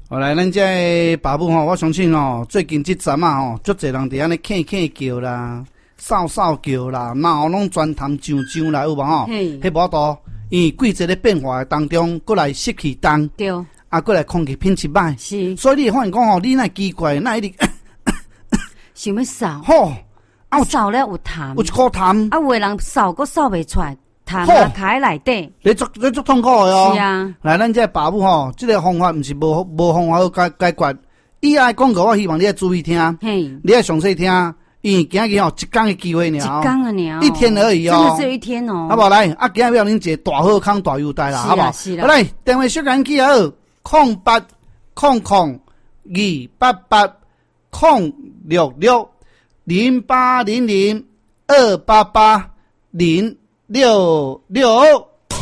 后来咱这爸母吼，我相信吼，最近这阵啊吼，足侪人伫安尼咳叫啦、扫叫啦，然后拢专谈上啦，有无吼？迄无多，因为季节咧变化当中，过来湿气重， 对， 啊，过来空气品质歹， 是， 所以你会发现讲吼，你那奇怪，那一直想要扫， 吼， 啊扫了有痰， 有一股痰， 啊，有的人扫个扫袂出来。痰啊，卡喺内底， 你足痛苦的哦。 是啊， 来，咱这爸母吼，这个方法不是无方法好解决。以后广告，我希望你要注意听，你要详细听，因为今日吼一天的机会呢， 一天啊呢， 一天而已哦， 真的只有一天哦。 好不好？来，啊，今日要恁一个大好康大优待啦，好不好？ 是啦， 好来，电话小紧记好，0800-288-066。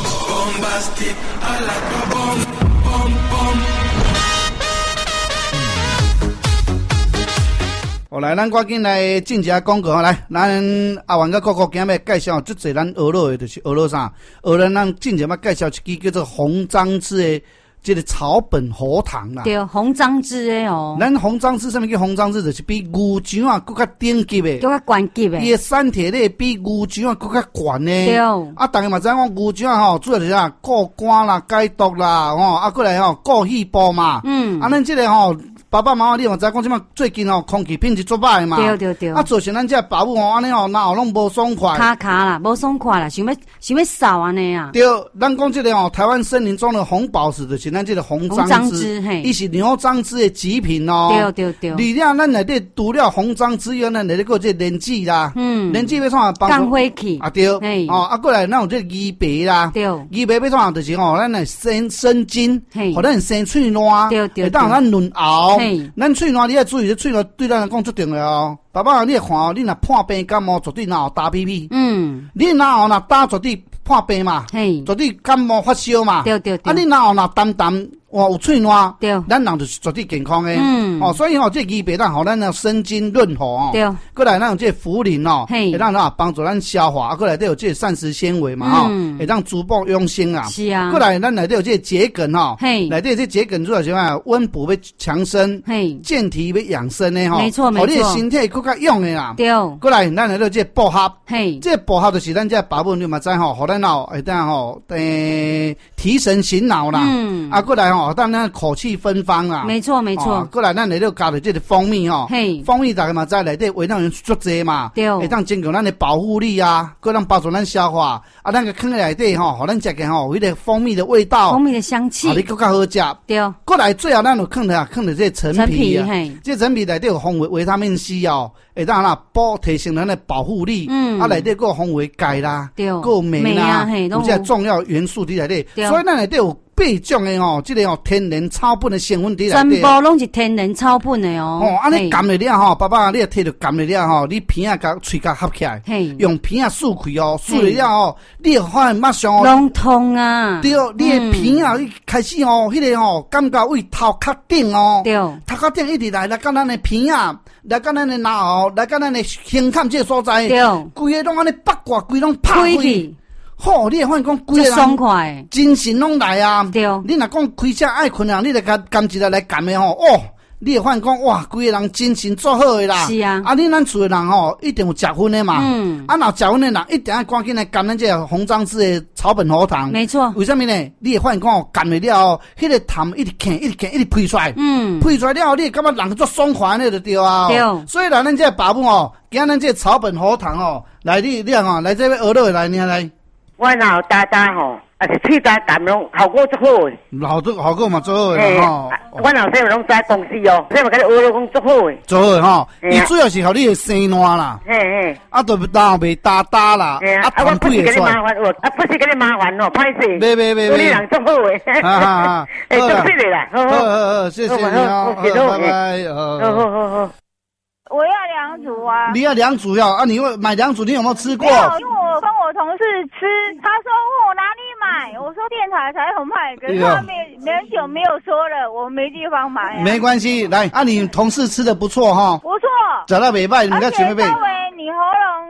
好来，咱赶紧来进一下广告来，咱阿元甲哥哥今日介绍足侪咱学乐的，就是学乐啥？学乐咱进一下介绍一支叫做红樟枝的这个草本荷糖啦。 对，红樟枝的哦。 咱红樟枝什么叫红樟枝？就是比牛樟啊更较顶级的， 更较高级的。 伊的产体咧比牛樟啊更较悬呢。 对。 啊，大家嘛知影讲牛樟啊吼，主要就是啥过肝啦、解毒啦，吼，啊过来吼过细胞嘛。啊，咱这个吼。爸爸妈妈，你嘛知影讲，即马最近吼空气品质足歹嘛， 对。 啊，造成咱这爸母吼安尼吼，脑拢无爽快， 卡啦，无爽快啦，想要扫安尼啊。 对，咱讲这个吼，台湾森林中的红宝石就是咱这个红樟枝，伊是牛樟枝的极品哦。 对。 里了咱内底除了红樟枝以外，咱内底还有这莲子啦，莲子要创帮助降火气啊对，哦啊过来咱有这枇杷啦， 对， 枇杷要创就是吼，咱来生津，互咱生喙烂， 对， 当咱润喉。咱喙烂你要注意，这喙烂对咱来讲足重要哦。爸爸，你看哦，你若破病感冒，绝对哪有打屁屁。你哪有若打绝对破病嘛，绝对感冒发烧嘛。 对。 啊，你哪有若淡有喙烂， 对， 咱人就是绝对健康的。所以吼，这枇杷咱互咱生津润喉哦。 对。 过来咱有这茯苓哦，会让它帮助咱消化。过来都有这膳食纤维嘛，吼，会让逐步养生啊。 是啊。 过来咱内底有这桔梗吼，内底这桔梗主要是啥？温补要强身，健体要养生的吼。 没错。 你的身体更较勇的啦。 对。 过来咱内底有这薄荷，这薄荷就是咱这爸母你嘛知吼，互咱脑会当吼提神醒脑啦。啊，过来吼，当咱口气芬芳啦。 没错。 过来咱内底加入这个蜂蜜吼，蜂蜜大家嘛知内底维他命足济嘛，会当增强咱的保护力啊，搁当帮助咱消化。啊，咱个放在内底吼，互咱食个吼，迄个蜂蜜的味道， 蜂蜜的香气， 你更较好食。 对。 过来最后咱就放在这陈皮啊，这陈皮内底有丰富维他命 C 哦，会当啦提升咱的保护力。啊，内底个丰富钙啦，个镁啦，有这重要元素伫内底，所以咱内底有8种的吼，这个吼天然草本的成分伫内底， 全部拢是天然草本的哦。 安尼含了了吼，爸爸你摕着含了了吼，你鼻啊甲喙甲合起来，用鼻啊漱开哦，漱了了吼，你会发现马上哦， 拢通啊。 对，你的鼻啊开始哦，迄个吼感觉为头壳顶哦，头壳顶一直来到咱的鼻啊，来到咱的脑后，来到咱的胸腔这个所在，规个拢安尼八卦，规拢拍开。好，你会发现讲规个人爽快， 精神拢来啊！ 对， 你若讲开车爱困啊，你就甘一个来甘的吼，你会发现讲哇，规个人精神足好的啦。 是啊， 你咱厝的人吼，一定有食薰的嘛。若食薰的人一定要赶紧来甘咱这个红樟枝的草本荷糖。 没错。 为什么呢？你会发现讲甘了了，迄个痰一直喷出来，喷出来了，你感觉人足爽快的就对啊。 对。 所以咱这个爸母哦，今咱这草本荷糖哦，来你吼，来这边学乐来，你来。 我老大吼，啊是喙大淡拢效果足好诶， 效果嘛足好诶吼。 我老细拢在公司哦，所以嘛甲你学了讲足好诶。 足好吼，伊主要是互你生烂啦，啊，都脑袂哒啦，啊， 我不是甲你麻烦哦，不是甲你麻烦哦，歹势。 别， 你人足好诶，足犀利啦， 好，谢谢你哦，拜拜， 好。 我要2组啊！ 你要2组要啊？你买2组，你有没有吃过？ 没有，因为我跟我同事吃，他说问我哪里买，我说电台才有卖，可是他很久没有说了，我没地方买。 没关系，来啊，你同事吃的不错哈， 不错， 找到袂歹，你看前面稍微你喉咙有点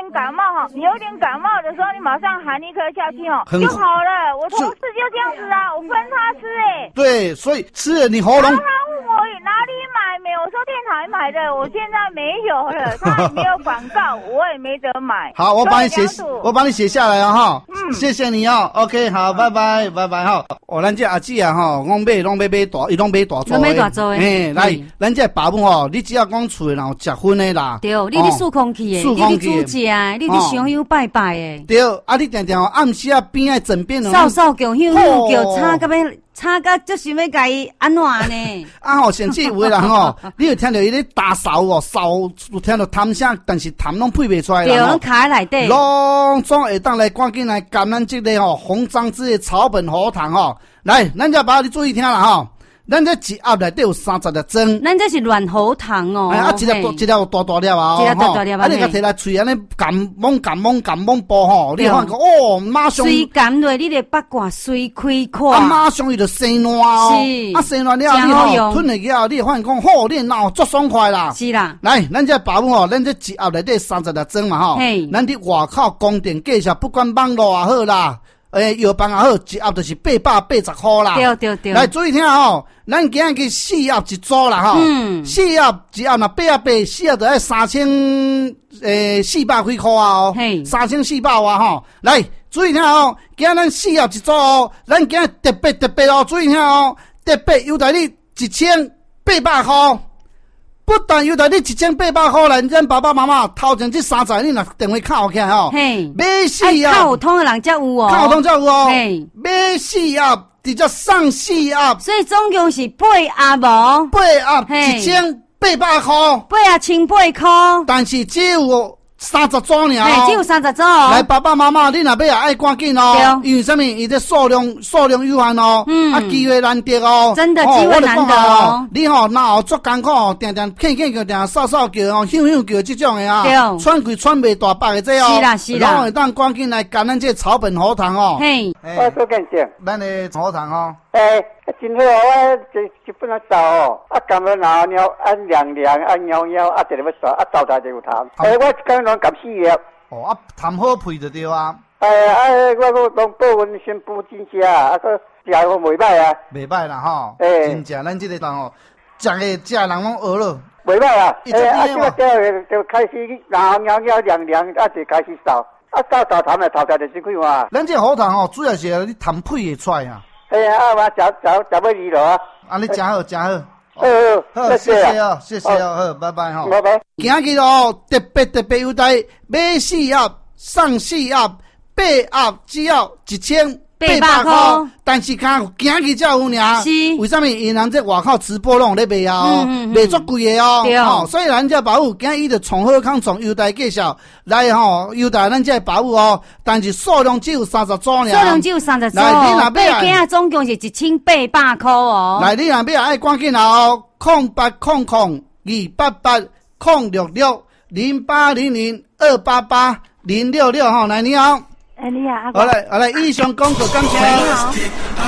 感冒哈，你有点感冒的时候，你马上含一颗下去哦，就好了。我同事就这样子啊，我分他吃对，所以吃了你喉咙。 然后他问我哪里买没有，我说电台买的，我现在没有了，他也没有广告，我也没得买。 好，我帮你写下来啊哈。谢谢你哦。OK， 好，拜拜哈。咱这阿姊啊哈，讲买拢买大，伊拢买大做。 买大做诶，来，咱这爸母吼，你只要讲厝然后结婚的啦。 对，你伫数空气的，你伫煮食的，你伫香油拜拜的。 对，啊，你定定暗时啊边仔枕边扫扫叫香香叫吵到要。差甲就想要甲伊安怎呢？ 啊吼，甚至有的人吼，你有听到伊咧打扫哦，扫有听到痰声，但是痰拢配袂出来啦。 对，拢卡在内底。 拢总会当来赶紧来甘咱这个吼红樟枝的草本荷塘吼，来，咱这把你注意听啦吼。咱这一盒内底有30粒装， 咱这是软喉糖哦。 啊，一粒大大粒啊， 一粒大粒啊， 你甲摕来喙安尼感蒙剥吼，你看哦，马上水感落，你的八卦水开阔， 啊，马上伊就生烂哦， 是， 啊，生烂了你吼吞下去啊，你发现讲好，你脑足爽快啦， 是啦。 来，咱这爸母吼，咱这一盒内底30粒装嘛吼，咱伫外口公店介绍，不管网络也好啦。药房也好，一盒就是880块啦。 对。 来注意听吼，咱今日4盒一组啦吼。4盒一盒若880，4盒就要3400几块啊哦。3400啊吼。来注意听吼，今日咱4盒一组哦，咱今日特别哦，注意听哦，特别优待你1800块。不但有得你1800块啦，咱爸爸妈妈头前这30你若电话敲起来吼，买4盒， 靠通的人才有哦， 靠通才有哦，买4盒，直接送4盒， 所以总共是8盒无 ，8盒1800块 ，8盒1800块， 但是只有30组尔哦，只有30组。 来，爸爸妈妈，你若要爱赶紧哦，因为什么？伊这数量有限哦，啊，机会难得哦， 真的机会难得哦。 你吼哪有做艰苦哦，定叫，定扫扫叫哦，响叫这种的啊，喘气喘袂大百的这哦， 是啦， 拢会当赶紧来干咱这草本荷塘哦。 嘿，我做见证， 咱的荷塘哦。 真好，我一本啊扫哦，啊甘了拿尿，按凉，按尿，啊一日要扫，啊扫台就有痰。我刚刚感4粒。 哦，啊痰好配就对啊。 我拢保温先补真食，啊个食好袂歹啊。 袂歹啦吼，真正咱这个人吼，食人拢学了。 袂歹啊，这个就开始拿尿凉，啊就开始扫，啊扫痰的头就先开换。 咱这荷塘吼，主要是你痰配会出来啊。 我食要2了啊！ 啊，你真好。 好， 谢谢哦，好，拜拜吼。 拜拜。 今日哦，特别优待，买4盒送4盒，8盒只要1800块，但是今日才有尔。 是， 为什么？因人这外口直播拢咧卖啊哦，卖足贵的哦。哦，所以咱这保姆今日伊就从好康从优待介绍来吼，优待咱这保姆哦，但是数量只有30组尔。 数量只有30组。 来，你若要今日总共是1800块哦。 来，你若要爱赶紧哦，0800-288-000-288-066吼，来你好。 你好， 好来，以上广告感谢。